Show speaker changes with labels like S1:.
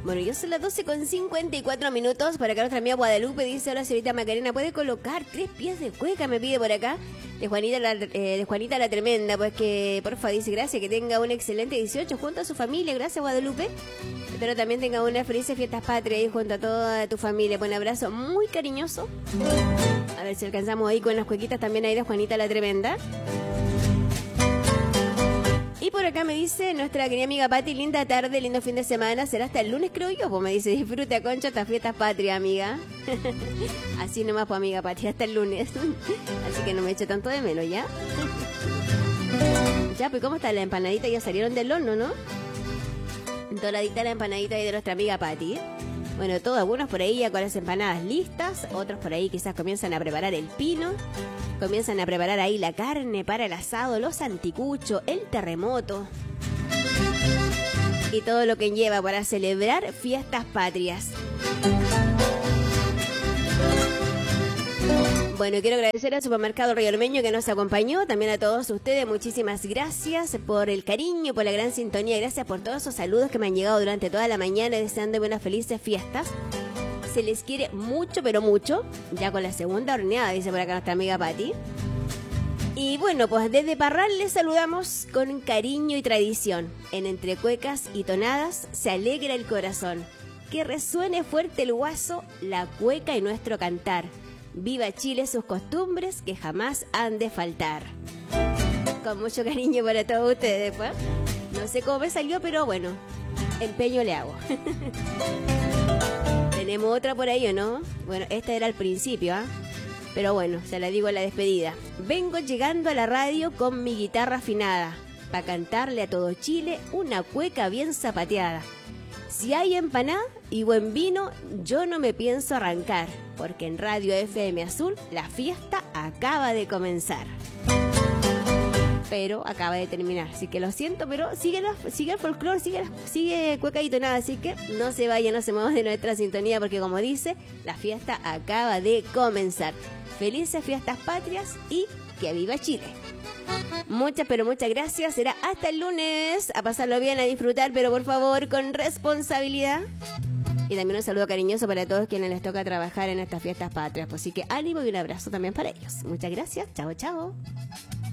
S1: Bueno, yo son las 12:54. Por acá nuestra amiga Guadalupe dice: hola señorita Macarena, ¿puede colocar 3 pies de cueca? Me pide por acá. De Juanita la Tremenda, pues que porfa dice: gracias, que tenga un excelente 18 junto a su familia. Gracias, Guadalupe. Espero también tenga unas felices fiestas patrias ahí junto a toda tu familia. Un abrazo muy cariñoso. A ver si alcanzamos ahí con las cuequitas también ahí de Juanita la Tremenda. Y por acá me dice nuestra querida amiga Pati: linda tarde, lindo fin de semana. Será hasta el lunes, creo yo. Pues me dice: disfruta, Concha, estas fiestas patrias, amiga. Así nomás, pues, amiga Pati, hasta el lunes. Así que no me eche tanto de menos, ¿ya? Ya, pues, ¿cómo está la empanadita? Ya salieron del horno, ¿no? Doradita la empanadita ahí de nuestra amiga Pati. Bueno, todos, algunos por ahí ya con las empanadas listas. Otros por ahí quizás comienzan a preparar el pino. Comienzan a preparar ahí la carne para el asado, los anticuchos, el terremoto. Y todo lo que lleva para celebrar fiestas patrias. Bueno, quiero agradecer al Supermercado Río Ormeño que nos acompañó, también a todos ustedes, muchísimas gracias por el cariño, por la gran sintonía, gracias por todos esos saludos que me han llegado durante toda la mañana, deseándome unas felices fiestas. Se les quiere mucho, pero mucho, ya con la segunda horneada, dice por acá nuestra amiga Pati. Y bueno, pues desde Parral les saludamos con cariño y tradición. En Entre Cuecas y Tonadas se alegra el corazón. Que resuene fuerte el guaso, la cueca y nuestro cantar. Viva Chile, sus costumbres que jamás han de faltar. Con mucho cariño para todos ustedes, pues. No sé cómo me salió, pero bueno, empeño le hago. Tenemos otra por ahí, ¿o no? Bueno, esta era al principio, ¿ah? Pero bueno, se la digo a la despedida. Vengo llegando a la radio con mi guitarra afinada, para cantarle a todo Chile una cueca bien zapateada. Si hay empanada y buen vino, yo no me pienso arrancar, porque en Radio FM Azul la fiesta acaba de comenzar. Pero acaba de terminar, así que lo siento, pero sigue el folclore, sigue Cueca y Tonada, así que no se vayan, no se muevan de nuestra sintonía, porque como dice, la fiesta acaba de comenzar. Felices fiestas patrias y que viva Chile. Muchas, pero muchas gracias. Será hasta el lunes. A pasarlo bien, a disfrutar, pero por favor con responsabilidad. Y también un saludo cariñoso para todos quienes les toca trabajar en estas fiestas patrias. Así que ánimo y un abrazo también para ellos. Muchas gracias. Chao, chao.